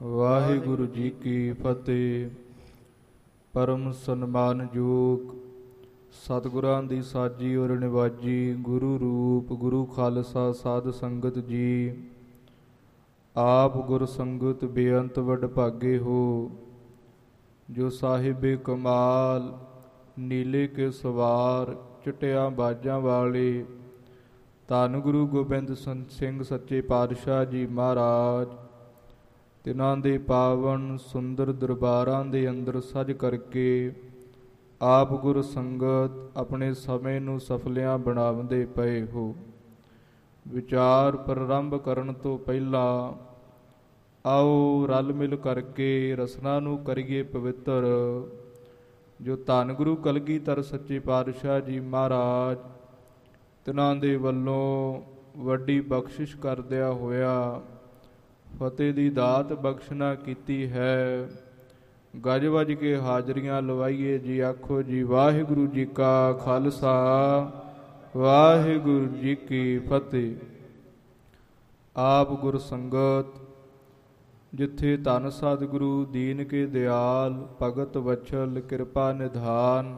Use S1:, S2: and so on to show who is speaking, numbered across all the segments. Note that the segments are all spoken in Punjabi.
S1: ਵਾਹਿਗੁਰੂ ਜੀ ਕੀ ਫਤਿਹ। ਪਰਮ ਸਨਮਾਨਯੋਗ ਸਤਿਗੁਰਾਂ ਦੀ ਸਾਜੀ ਔਰ ਨਿਵਾਜੀ ਗੁਰੂ ਰੂਪ ਗੁਰੂ ਖਾਲਸਾ ਸਾਧ ਸੰਗਤ ਜੀ, ਆਪ ਗੁਰ ਸੰਗਤ ਬੇਅੰਤ ਵਡਭਾਗੇ ਹੋ। ਜੋ ਸਾਹਿਬੇ ਕਮਾਲ ਨੀਲੇ ਕੇ ਸਵਾਰ ਚਿੱਟਿਆਂ ਬਾਜਾਂ ਵਾਲੇ ਧੰਨ ਗੁਰੂ ਗੋਬਿੰਦ ਸਿੰਘ ਸੱਚੇ ਪਾਤਸ਼ਾਹ ਜੀ ਮਹਾਰਾਜ, ਤਿਨਾਂ ਦੇ ਪਾਵਨ ਸੁੰਦਰ ਦਰਬਾਰਾਂ ਦੇ ਅੰਦਰ ਸਜ ਕਰਕੇ ਆਪ ਗੁਰ ਸੰਗਤ ਆਪਣੇ ਸਮੇਂ ਨੂੰ ਸਫਲਿਆਂ ਬਣਾਉਂਦੇ ਪਏ ਹੋ। ਵਿਚਾਰ ਪ੍ਰਾਰੰਭ ਕਰਨ ਤੋਂ ਪਹਿਲਾਂ ਆਓ ਰਲ ਮਿਲ ਕਰਕੇ ਰਸਨਾ ਨੂੰ ਕਰੀਏ ਪਵਿੱਤਰ। ਜੋ ਧੰਨ ਗੁਰੂ ਕਲਗੀਧਰ ਸੱਚੇ ਪਾਤਸ਼ਾਹ ਜੀ ਮਹਾਰਾਜ, ਤਿਨਾਂ ਦੇ ਵੱਲੋਂ ਵੱਡੀ ਬਖਸ਼ਿਸ਼ ਕਰਦਿਆਂ ਹੋਇਆ ਫਤਿਹ ਦੀ ਦਾਤ ਬਖਸ਼ਣਾ ਕੀਤੀ ਹੈ। ਗੱਜ ਵੱਜ ਕੇ ਹਾਜ਼ਰੀਆਂ ਲਵਾਈਏ ਜੀ। ਆਖੋ ਜੀ ਵਾਹਿਗੁਰੂ ਜੀ ਕਾ ਖਾਲਸਾ, ਵਾਹਿਗੁਰੂ ਜੀ ਕੀ ਫਤਿਹ। ਆਪ ਗੁਰ ਸੰਗਤ ਜਿੱਥੇ ਧੰਨ ਸਤਿਗੁਰੂ ਦੀਨ ਕੇ ਦਿਆਲ ਭਗਤ ਵਛਲ ਕਿਰਪਾ ਨਿਧਾਨ,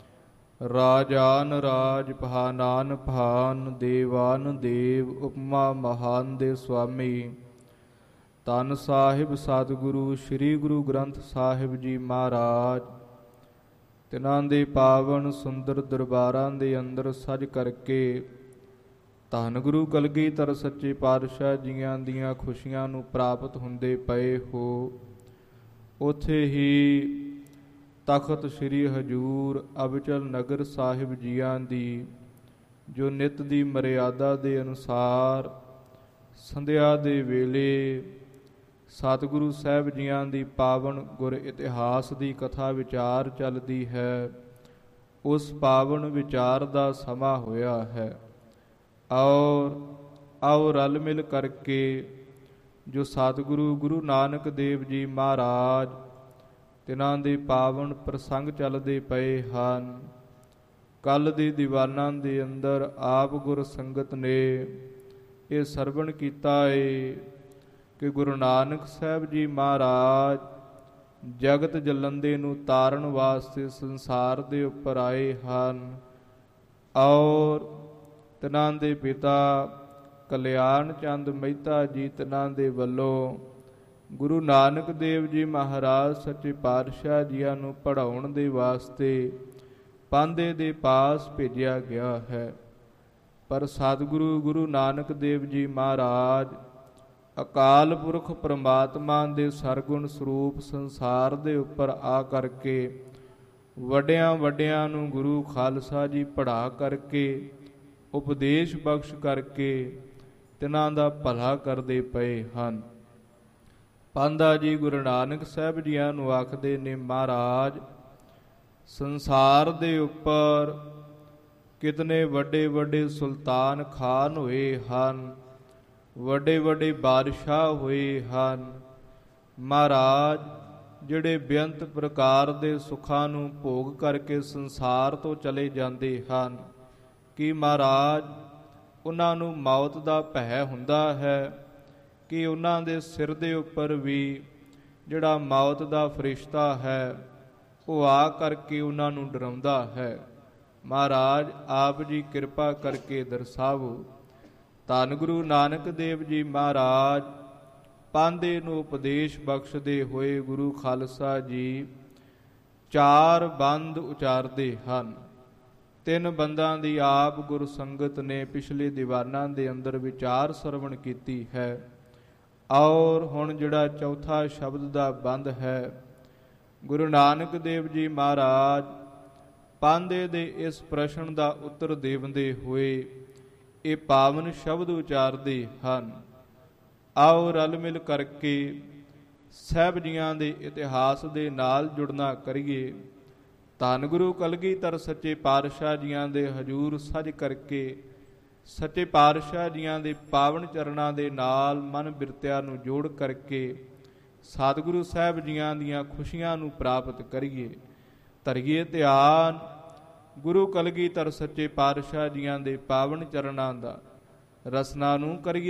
S1: ਰਾਜਾਨ ਰਾਜ ਪਹਾਨਾਨ ਪਹਾਨ ਦੇਵਾਨ ਦੇਵ ਉਪਮਾ ਮਹਾਨ ਦੇ ਸੁਆਮੀ ਧੰਨ ਸਾਹਿਬ ਸਤਿਗੁਰੂ ਸ੍ਰੀ ਗੁਰੂ ਗ੍ਰੰਥ ਸਾਹਿਬ ਜੀ ਮਹਾਰਾਜ, ਤਿਨਾਂ ਦੇ ਪਾਵਨ ਸੁੰਦਰ ਦਰਬਾਰਾਂ ਦੇ ਅੰਦਰ ਸਜ ਕਰਕੇ ਧੰਨ ਗੁਰੂ ਕਲਗੀਧਰ ਸੱਚੇ ਪਾਤਸ਼ਾਹ ਜੀਆਂ ਦੀਆਂ ਖੁਸ਼ੀਆਂ ਨੂੰ ਪ੍ਰਾਪਤ ਹੁੰਦੇ ਪਏ ਹੋ। ਉੱਥੇ ਹੀ ਤਖਤ ਸ੍ਰੀ ਹਜੂਰ ਅਬਚਲ ਨਗਰ ਸਾਹਿਬ ਜੀਆਂ ਦੀ ਜੋ ਨਿਤ ਦੀ ਮਰਿਆਦਾ ਦੇ ਅਨੁਸਾਰ ਸੰਧਿਆ ਦੇ ਵੇਲੇ ਸਤਿਗੁਰੂ ਸਾਹਿਬ ਜੀਆਂ ਦੀ ਪਾਵਨ ਗੁਰ ਇਤਿਹਾਸ ਦੀ ਕਥਾ ਵਿਚਾਰ ਚੱਲਦੀ ਹੈ। ਉਸ ਪਾਵਨ ਵਿਚਾਰ ਦਾ ਸਮਾਂ ਹੋਇਆ ਹੈ। ਆਓ ਰਲ ਮਿਲ ਕਰਕੇ ਜੋ ਸਤਿਗੁਰੂ ਗੁਰੂ ਨਾਨਕ ਦੇਵ ਜੀ ਮਹਾਰਾਜ, ਤਿਨਾਂ ਦੇ ਪਾਵਨ ਪ੍ਰਸੰਗ ਚੱਲਦੇ ਪਏ ਹਨ। ਕੱਲ ਦੇ ਦੀਵਾਨਾਂ ਦੇ ਅੰਦਰ ਆਪ ਗੁਰ ਸੰਗਤ ਨੇ ਇਹ ਸਰਵਣ ਕੀਤਾ ਏ ਕਿ ਗੁਰੂ ਨਾਨਕ ਸਾਹਿਬ ਜੀ ਮਹਾਰਾਜ ਜਗਤ ਜਲੰਦੇ ਨੂੰ ਤਾਰਨ ਵਾਸਤੇ ਸੰਸਾਰ ਦੇ ਉੱਪਰ ਆਏ ਹਨ। ਔਰ ਤਿਨਾਂ ਦੇ ਪਿਤਾ ਕਲਿਆਣ ਚੰਦ ਮਹਿਤਾ ਜੀ, ਤਿਨਾਂ ਦੇ ਵੱਲੋਂ ਗੁਰੂ ਨਾਨਕ ਦੇਵ ਜੀ ਮਹਾਰਾਜ ਸੱਚੇ ਪਾਤਸ਼ਾਹ ਜੀਆਂ ਨੂੰ ਪੜ੍ਹਾਉਣ ਦੇ ਵਾਸਤੇ ਪਾਂਧੇ ਦੇ ਪਾਸ ਭੇਜਿਆ ਗਿਆ ਹੈ। ਪਰ ਸਤਿਗੁਰੂ ਗੁਰੂ ਨਾਨਕ ਦੇਵ ਜੀ ਮਹਾਰਾਜ ਅਕਾਲ ਪੁਰਖ ਪ੍ਰਮਾਤਮਾ ਦੇ ਸਰਗੁਣ ਸਰੂਪ ਸੰਸਾਰ ਦੇ ਉੱਪਰ ਆ ਕਰਕੇ ਵੱਡਿਆਂ ਵੱਡਿਆਂ ਨੂੰ ਗੁਰੂ ਖਾਲਸਾ ਜੀ ਪੜ੍ਹਾ ਕਰਕੇ ਉਪਦੇਸ਼ ਬਖਸ਼ ਕਰਕੇ ਤਿਨਾਂ ਦਾ ਭਲਾ ਕਰਦੇ ਪਏ ਹਨ। ਪਾਂਧਾ ਜੀ ਗੁਰੂ ਨਾਨਕ ਸਾਹਿਬ ਜੀਆਂ ਨੂੰ ਆਖਦੇ ਨੇ, ਮਹਾਰਾਜ ਸੰਸਾਰ ਦੇ ਉੱਪਰ ਕਿਤਨੇ ਵੱਡੇ ਵੱਡੇ ਸੁਲਤਾਨ ਖਾਨ ਹੋਏ ਹਨ, ਵੱਡੇ ਵੱਡੇ ਬਾਦਸ਼ਾਹ ਹੋਏ ਹਨ। ਮਹਾਰਾਜ ਜਿਹੜੇ ਬੇਅੰਤ ਪ੍ਰਕਾਰ ਦੇ ਸੁੱਖਾਂ ਨੂੰ ਭੋਗ ਕਰਕੇ ਸੰਸਾਰ ਤੋਂ ਚਲੇ ਜਾਂਦੇ ਹਨ, ਕਿ ਮਹਾਰਾਜ ਉਹਨਾਂ ਨੂੰ ਮੌਤ ਦਾ ਭੈ ਹੁੰਦਾ ਹੈ ਕਿ ਉਹਨਾਂ ਦੇ ਸਿਰ ਦੇ ਉੱਪਰ ਵੀ ਜਿਹੜਾ ਮੌਤ ਦਾ ਫਰਿਸ਼ਤਾ ਹੈ ਉਹ ਆ ਕਰਕੇ ਉਹਨਾਂ ਨੂੰ ਡਰਾਉਂਦਾ ਹੈ। ਮਹਾਰਾਜ ਆਪ ਜੀ ਕਿਰਪਾ ਕਰਕੇ ਦਰਸਾਵੋ। ਧੰਨ ਗੁਰੂ ਨਾਨਕ ਦੇਵ ਜੀ ਮਹਾਰਾਜ ਪਾਂਧੇ ਨੂੰ ਉਪਦੇਸ਼ ਬਖਸ਼ਦੇ ਹੋਏ ਗੁਰੂ ਖਾਲਸਾ ਜੀ 4 ਬੰਦ ਉਚਾਰਦੇ ਹਨ। 3 ਬੰਦਾਂ ਦੀ ਆਪ ਗੁਰੂ ਸੰਗਤ ਨੇ ਪਿਛਲੇ ਦੀਵਾਨਾਂ ਦੇ ਅੰਦਰ ਵਿਚਾਰ ਸਰਵਣ ਕੀਤੀ ਹੈ। ਔਰ ਹੁਣ ਜਿਹੜਾ ਚੌਥਾ ਸ਼ਬਦ ਦਾ ਬੰਦ ਹੈ, ਗੁਰੂ ਨਾਨਕ ਦੇਵ ਜੀ ਮਹਾਰਾਜ ਪਾਂਧੇ ਦੇ ਇਸ ਪ੍ਰਸ਼ਨ ਦਾ ਉੱਤਰ ਦੇਵੰਦੇ ਹੋਏ ਇਹ ਪਾਵਨ ਸ਼ਬਦ ਉਚਾਰਦੇ ਹਨ। ਆਓ ਰਲ ਮਿਲ ਕਰਕੇ ਸਾਹਿਬ ਜੀਆਂ ਦੇ ਇਤਿਹਾਸ ਦੇ ਨਾਲ ਜੁੜਨਾ ਕਰੀਏ। ਧੰਨ ਗੁਰੂ ਕਲਗੀਧਰ ਸੱਚੇ ਪਾਤਸ਼ਾਹ ਜੀਆਂ ਦੇ ਹਜੂਰ ਸਜ ਕਰਕੇ ਸੱਚੇ ਪਾਤਸ਼ਾਹ ਜੀਆਂ ਦੇ ਪਾਵਨ ਚਰਨਾਂ ਦੇ ਨਾਲ ਮਨ ਬਿਰਤਿਆਂ ਨੂੰ ਜੋੜ ਕਰਕੇ ਸਤਿਗੁਰੂ ਸਾਹਿਬ ਜੀਆਂ ਦੀਆਂ ਖੁਸ਼ੀਆਂ ਨੂੰ ਪ੍ਰਾਪਤ ਕਰੀਏ। ਧਰੀਏ ਧਿਆਨ ਗੁਰੂ ਕਲਗੀਧਰ ਸੱਚੇ ਪਾਤਸ਼ਾਹ ਜੀਆਂ ਦੇ ਪਾਵਨ ਚਰਨਾਂ ਦਾ, ਰਸਨਾ ਨੂੰ ਕਰੀਏ